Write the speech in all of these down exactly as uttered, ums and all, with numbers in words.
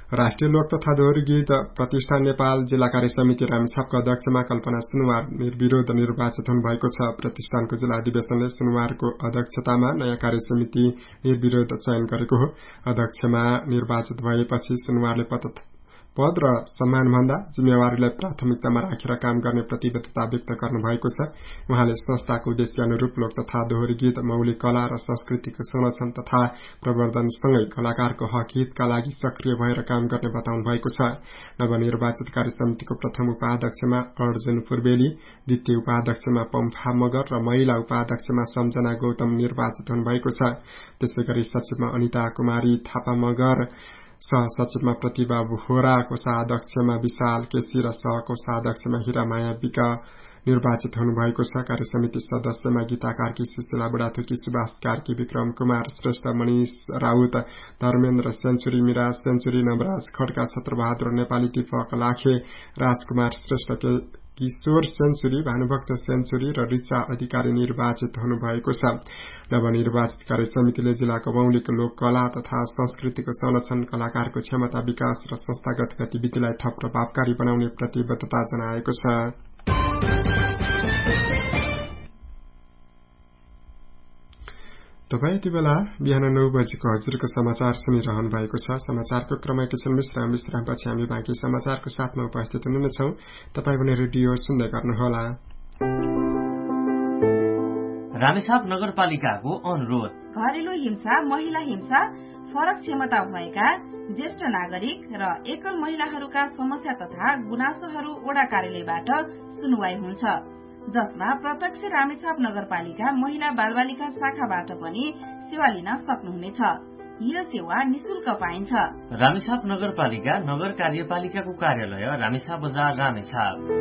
राष्ट्रिय लोक तथा दोहोरी गीत प्रतिष्ठान नेपाल जिल्ला कार्य समिति रामेछापको अध्यक्षमा कल्पना सुनुवार निर्विरोध निर्वाचित हुनुभएको छ। प्रतिष्ठानको जिल्ला अधिवेशनले सुनुवारको अध्यक्षतामा नयाँ कार्य समिति निर्विरोध चयन गरेको हो। अध्यक्षमा निर्वाचित भएपछि सुनुवारले पद पद र सम्मानभन्दा जिम्मेवारीलाई प्राथमिकतामा राखेर काम गर्ने प्रतिबद्धता व्यक्त गर्नुभएको छ। उहाँले संस्थाको उद्देश्य अनुरूप लोक तथा दोहोरी गीत मौलिक कला र संस्कृतिको संरक्षण तथा प्रवर्धनसँगै कलाकारको हक हितका लागि सक्रिय भएर काम गर्ने बताउनु भएको छ। नवनिर्वाचित कार्य समितिको प्रथम उपाध्यक्षमा अर्जुन पूर्वेली, द्वितीय उपाध्यक्षमा पम्फा मगर र महिला उपाध्यक्षमा सम्झना गौतम निर्वाचित हुनुभएको छ। त्यसैगरी सचिवमा अनिता कुमारी थापा मगर, सहसचिवमा प्रतिभा बोहरा, कोषाध्यक्षमा विशाल केसी र सहकोषाध्यक्षमा हिरामाया विक निर्वाचित हुनुभएको छ। कार्य समिति सदस्यमा Gita Karki, Sushila Budhathoki, Subhash Karki, Vikram Kumar Shrestha, Manish Raut, Dharmendra century, mirage century, Navraj Khadka, Chhatra Bahadur Nepali, Deepak Lakhe, राजकुमार श्रेष्ठ, किशोर सेन्चुरी, भानुभक्त सेन्चुरी र रिचा अधिकारी निर्वाचित हुनुभएको छ। नवनिर्वाचित कार्य समितिले जिल्लाको मौलिक लोक कला तथा संस्कृतिको संरक्षण, कलाकारको क्षमता विकास र संस्थागत गतिविधिलाई थप प्रभावकारी बनाउने प्रतिबद्धता जनाएको छ। तपाईँ यति बेला बिहान नौ बजेको हजुरको समाचार सुनिरहनु भएको छ। समाचारको क्रम एकैछिन विश्राम विश्रामपछि हामी बाँकी समाचारको साथमा उपस्थित हुनेछौँ। तपाईँ पनि रेडियो सुन्दै गर्नुहोला। रामेछाप नगरपालिकाको अनुरोध। घरेलु हिंसा, महिला हिंसा, फरक क्षमता भएका ज्येष्ठ नागरिक र एकल महिलाहरूका समस्या तथा गुनासोहरू वडा कार्यालयबाट सुनवाई हुन्छ, जसमा प्रत्यक्ष रामेछाप नगरपालिका महिला बालबालिका शाखाबाट पनि सेवा लिन सक्नुहुनेछ। यो सेवा निशुल्क पाइन्छ। रामेछाप नगरपालिका नगर कार्यपालिकाको कार्यालय रामेछाप बजार रामेछाप।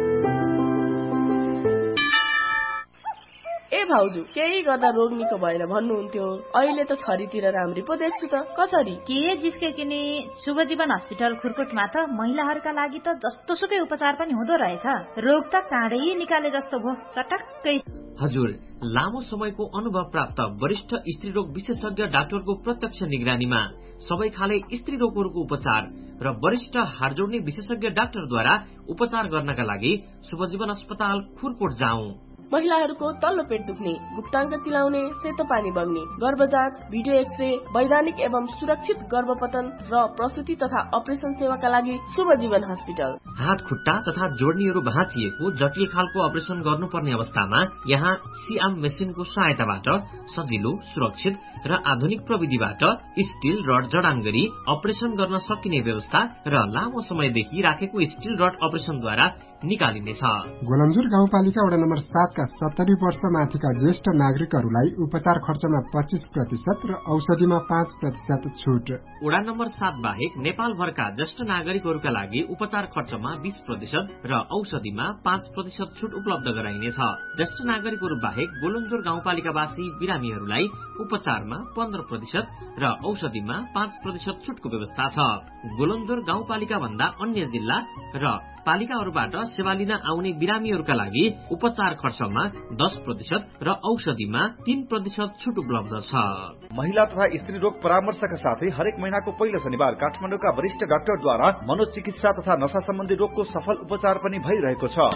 ए भाउजू, केही गर्दा रोग निको भएन भन्नुहुन्थ्यो, अहिले त छरीतिर राम्री पो देख्छु त। कसरी? के जिस्के किने शुभ जीवन हस्पिटल खुरकोटमा त महिलाहरूका लागि त जस्तो सुकै उपचार पनि हुँदो रहेछ। रोग त काँडै निकाले जस्तो भो, चटक्कै। हजुर, लामो समयको अनुभव प्राप्त वरिष्ठ स्त्री रोग विशेषज्ञ डाक्टरको प्रत्यक्ष निगरानीमा सबै खाले स्त्री रोगहरूको उपचार र वरिष्ठ हाड जोड्ने विशेषज्ञ डाक्टरद्वारा उपचार गर्नका लागि शुभजीवन अस्पताल खुरकोट जाउँ। महिलाहरूको तल्लो पेट दुख्ने, गुप्ताङ्ग चिलाउने, सेतो पानी बग्ने, गर्भजाँच, भिडियो एक्सरे, वैधानिक एवं सुरक्षित गर्भपतन र प्रसुति तथा अपरेसन सेवाका लागि शुभ जीवन हस्पिटल। हात खुट्टा तथा जोड्नीहरू भाँचिएको जटिल खालको अपरेसन गर्नुपर्ने अवस्थामा यहाँ सिआम मेसिनको सहायताबाट सजिलो, सुरक्षित र आधुनिक प्रविधिबाट स्टील रड जडान गरी अपरेसन गर्न सकिने व्यवस्था र लामो समयदेखि राखेको स्टील रड अपरेसनद्वारा निकालिनेछ। गोलन्जुर गाउँपालिका वडा नम्बर सात का सत्तरी वर्ष माथिका ज्येष्ठ नागरिकहरूलाई उपचार खर्चमा पच्चीस प्रतिशत र औषधिमा पाँच प्रतिशत छूट। वडा नम्बर सात बाहेक नेपालभरका ज्येष्ठ नागरिकहरूका लागि उपचार खर्चमा बीस प्रतिशत र औषधिमा पाँच प्रतिशत छूट उपलब्ध गराइनेछ। ज्येष्ठ नागरिकहरू बाहेक गोलन्जुर गाउँपालिकावासी बिरामीहरूलाई उपचारमा पन्ध्र प्रतिशत र औषधिमा पाँच प्रतिशत छूटको व्यवस्था छ। गोलन्जुर गाउँपालिका भन्दा अन्य जिल्ला र पालिकाहरूबाट सेवा लिन आउने बिरामीहरूका लागि उपचार खर्चमा दस प्रतिशत र औषधिमा तीन प्रतिशत छूट उपलब्ध छ। महिला तथा स्त्री रोग परामर्शका साथै हरेक महिनाको पहिलो शनिबार काठमाडौँका वरिष्ठ डाक्टरद्वारा मनोचिकित्सा तथा नशा सम्बन्धी रोगको सफल उपचार पनि भइरहेको छ।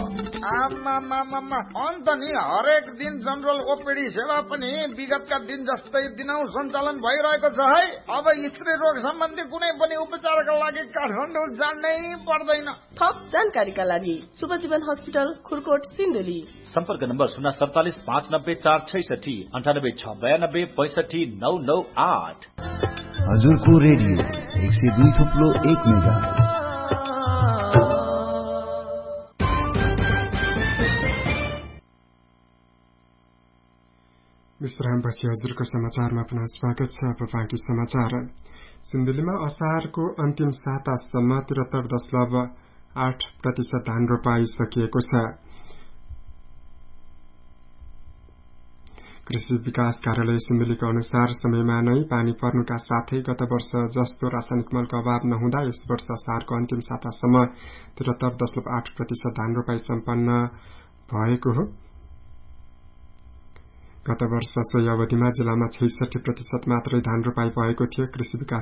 अन्त नि हरेक दिन जनरल ओपीडी सेवा पनि विगतका दिन जस्तै दिनौ सञ्चालन भइरहेको छ है। अब स्त्री रोग सम्बन्धी कुनै पनि उपचारका लागि काठमाडौँ जानै पर्दैन। थप जानकारीका लागि शुभजीवन हस्पिटल खुरकोट सिन्धुली। सम्पर्क नम्बर शून्य सडतालिस पाँच नब्बे चार छैसठी अन्ठानब्बे छ बयानब्बे पैसठी नौ नौ आठ। हजुरको रेडियो एक सय दुई थुप्लो एक मेगा। विश्रामपछि हजुरको समाचारमा पुनः स्वागत छ। अब बाँकी समाचार। सिन्धुलीमा असारको अन्तिम सातासम्म त्रिहत्तर दशमलव आठ प्रतिशत धान रोपाइसकिएको छ। कृषि विकास कार्यालय सिन्धुलीको अनुसार समयमा नै पानी पर्नुका साथै गत वर्ष जस्तो रासायनिक मलको अभाव नहुँदा यस वर्ष असारको अन्तिम सातासम्म त्रिहत्तर दशमलव आठ प्रतिशत धान रोपाई सम्पन्न भएको हो। गत वर्ष सोही अवधिमा जिल्लामा छैसठी प्रतिशत मात्रै धान रोपाई भएको थियो। कृषि विकास